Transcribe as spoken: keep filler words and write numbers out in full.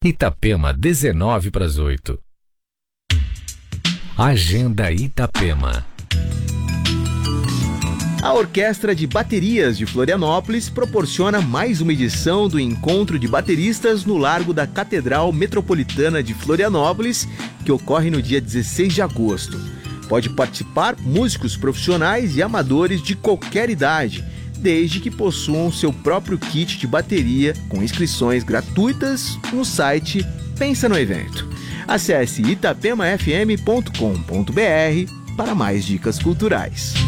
Itapema, dezenove para as oito. Agenda Itapema. A Orquestra de Baterias de Florianópolis proporciona mais uma edição do Encontro de Bateristas no Largo da Catedral Metropolitana de Florianópolis, que ocorre no dia dezesseis de agosto. Pode participar músicos profissionais e amadores de qualquer idade, desde que possuam seu próprio kit de bateria, com inscrições gratuitas no site Pensa no Evento. Acesse itapema f m ponto com ponto b r para mais dicas culturais.